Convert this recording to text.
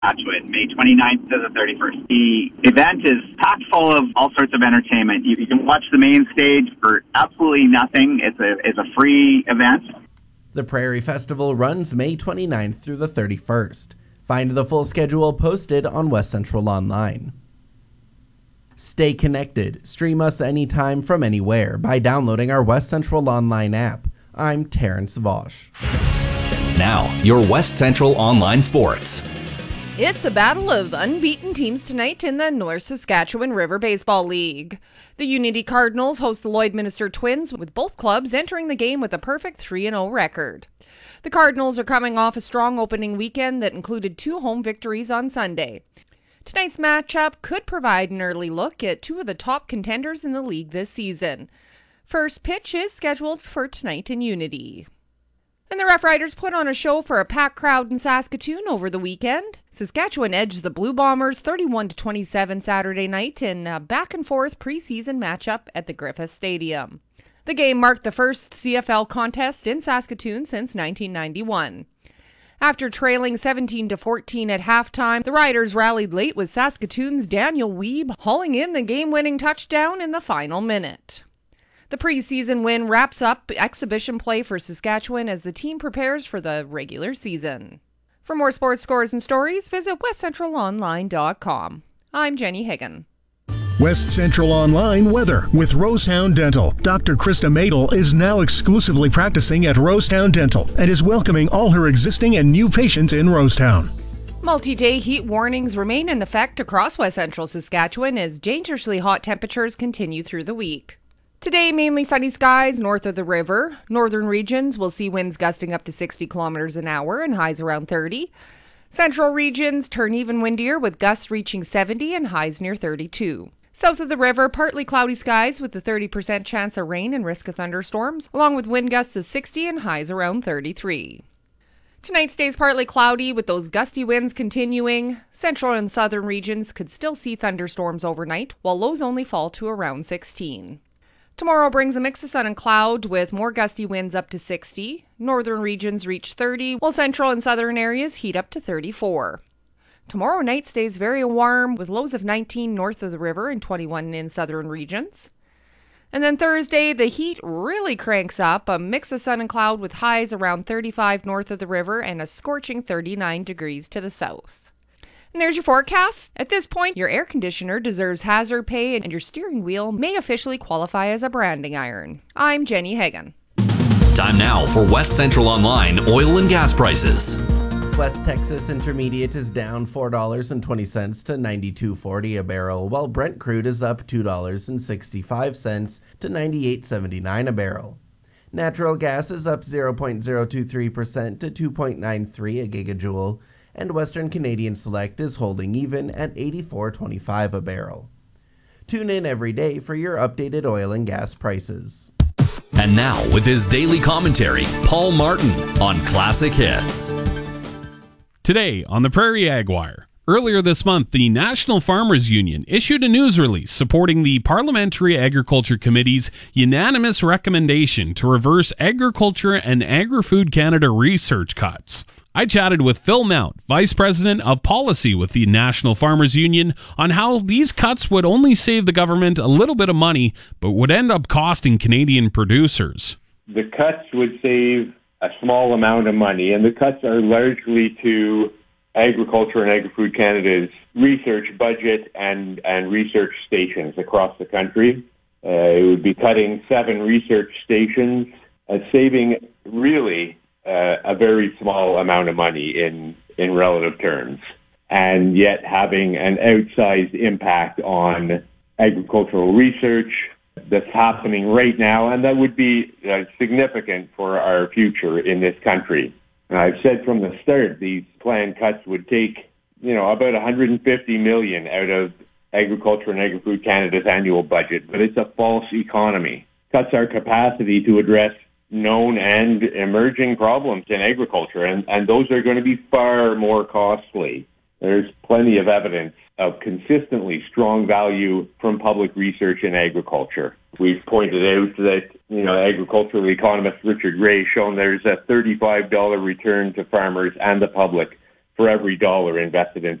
Saskatchewan, May 29th to the 31st. The event is packed full of all sorts of entertainment. You can watch the main stage for absolutely nothing. It's a free event. The Prairie Festival runs May 29th through the 31st. Find the full schedule posted on West Central Online. Stay connected. Stream us anytime from anywhere by downloading our West Central Online app. I'm Terrence Vosch. Now, your West Central Online Sports. It's a battle of unbeaten teams tonight in the North Saskatchewan River Baseball League. The Unity Cardinals host the Lloydminster Twins, with both clubs entering the game with a perfect 3-0 record. The Cardinals are coming off a strong opening weekend that included 2 home victories on Sunday. Tonight's matchup could provide an early look at 2 of the top contenders in the league this season. First pitch is scheduled for tonight in Unity. And the Rough Riders put on a show for a packed crowd in Saskatoon over the weekend. Saskatchewan edged the Blue Bombers 31-27 Saturday night in a back-and-forth preseason matchup at the Griffith Stadium. The game marked the first CFL contest in Saskatoon since 1991. After trailing 17-14 at halftime, the Riders rallied late with Saskatoon's Daniel Wiebe hauling in the game-winning touchdown in the final minute. The preseason win wraps up exhibition play for Saskatchewan as the team prepares for the regular season. For more sports scores and stories, visit westcentralonline.com. I'm Jenny Hagan. West Central Online weather with Rosetown Dental. Dr. Krista Madel is now exclusively practicing at Rosetown Dental and is welcoming all her existing and new patients in Rosetown. Multi-day heat warnings remain in effect across West Central Saskatchewan as dangerously hot temperatures continue through the week. Today, mainly sunny skies north of the river. Northern regions will see winds gusting up to 60 kilometers an hour and highs around 30. Central regions turn even windier with gusts reaching 70 and highs near 32. South of the river, partly cloudy skies with a 30% chance of rain and risk of thunderstorms, along with wind gusts of 60 and highs around 33. Tonight stays partly cloudy with those gusty winds continuing. Central and southern regions could still see thunderstorms overnight, while lows only fall to around 16. Tomorrow brings a mix of sun and cloud with more gusty winds up to 60. Northern regions reach 30, while central and southern areas heat up to 34. Tomorrow night stays very warm with lows of 19 north of the river and 21 in southern regions. And then Thursday, the heat really cranks up, a mix of sun and cloud with highs around 35 north of the river and a scorching 39 degrees to the south. And there's your forecast. At this point, your air conditioner deserves hazard pay and your steering wheel may officially qualify as a branding iron. I'm Jenny Hagan. Time now for West Central Online oil and gas prices. West Texas Intermediate is down $4.20 to $92.40 a barrel, while Brent crude is up $2.65 to $98.79 a barrel. Natural gas is up 0.023% to 2.93 a gigajoule, and Western Canadian Select is holding even at $84.25 a barrel. Tune in every day for your updated oil and gas prices. And now, with his daily commentary, Paul Martin on Classic Hits. Today on the Prairie Ag Wire. Earlier this month, the National Farmers Union issued a news release supporting the Parliamentary Agriculture Committee's unanimous recommendation to reverse Agriculture and Agri-Food Canada research cuts. I chatted with Phil Mount, Vice President of Policy with the National Farmers Union, on how these cuts would only save the government a little bit of money, but would end up costing Canadian producers. The cuts would save a small amount of money, and the cuts are largely to Agriculture and Agri-Food Canada's research budget and research stations across the country. It would be cutting 7 research stations, saving really a very small amount of money in relative terms, and yet having an outsized impact on agricultural research that's happening right now, and that would be significant for our future in this country. And I've said from the start, these planned cuts would take, about $150 million out of Agriculture and Agri-Food Canada's annual budget, but it's a false economy. Cuts our capacity to address known and emerging problems in agriculture, and those are going to be far more costly. There's plenty of evidence of consistently strong value from public research in agriculture. We've pointed out that, agricultural economist Richard Gray has shown there's a $35 return to farmers and the public for every dollar invested in